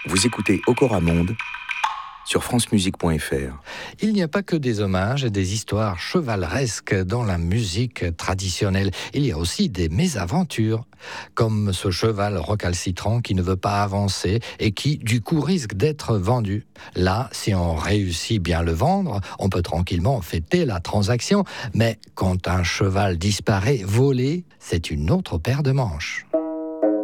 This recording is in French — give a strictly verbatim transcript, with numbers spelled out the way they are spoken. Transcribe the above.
Vous écoutez Okora Monde sur francemusique point f r. Il n'y a pas que des hommages et des histoires chevaleresques dans la musique traditionnelle. Il y a aussi des mésaventures, comme ce cheval recalcitrant qui ne veut pas avancer et qui, du coup, risque d'être vendu. Là, si on réussit bien le vendre, on peut tranquillement fêter la transaction. Mais quand un cheval disparaît volé, c'est une autre paire de manches.